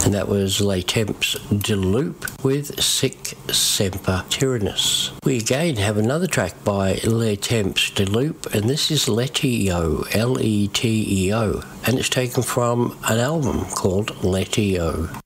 And that was Les Temps de Loup with Sic Semper Tyrannis. We again have another track by Les Temps de Loup, and this is Leteo, Leteo, and it's taken from an album called Leteo.